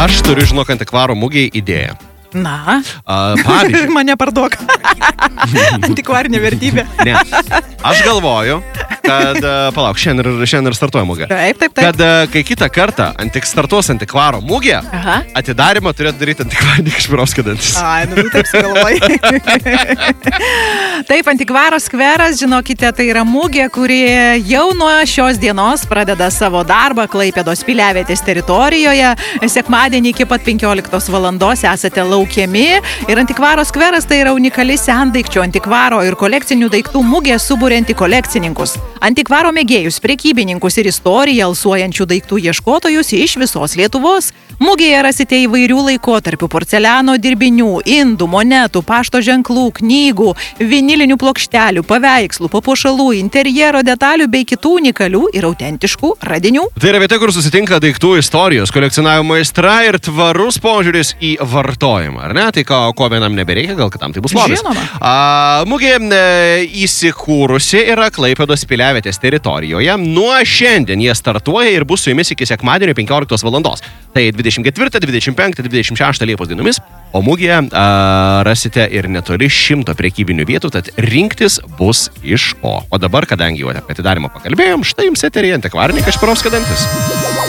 Aš turiu, žinok, antikvaro mugėj idėją. Na, Pavyzdžiui. mane parduok. Antikvarinė vertybė. Ne. Aš galvoju, kad, palauk, šiandien ir startuoja mugė. Taip. Kad kai kitą kartą startuos antikvaro mugė, Aha. atidarimą turėtų daryti antikvarinį Kašpirovskio dantis. Ai, taip sugalvoji. Taip, Antikvaro skveras, žinokite, tai yra mugė, kuri jau nuo šios dienos pradeda savo darbą Klaipėdos Piliavietės teritorijoje. Sekmadienį iki pat 15 valandos esate laukiami. Ir Antikvaro skveras tai yra unikali sendaikčių, antikvaro ir kolekcinių daiktų mugė suburianti kolekcininkus, antikvaro mėgėjus, prekybininkus ir istoriją alsuojančių daiktų ieškotojus iš visos Lietuvos. Mugėje rasite įvairių laikotarpių porceliano dirbinių, indų, monetų, pašto ženklų, knygų, vinilinių plokštelių, paveikslų, papuošalų, interjero detalių bei kitų unikalių ir autentiškų radinių. Tai yra vieta, kur susitinka daiktų istorijos, kolekcionavimo aistra ir tvarus požiūris į vartojimą, ar ne? Tai ko vienam nebereikia, gal kitam tai bus lobis. Žinoma. Mugė įsikūrusi yra Klaipėdos Piliavietės teritorijoje. Nuo šiandien jie startuoja ir bus su jumis iki sekmadienio 15 valandos. Tai 24, 25, 26 Liepos dienomis, o mugėje rasite ir netoli 100 prekybinių vietų, tad rinktis bus iš ko. O dabar, kadangi jau apie atidarimą pakalbėjom, štai jums eterija antikvarinė Kašpirovskio dantis.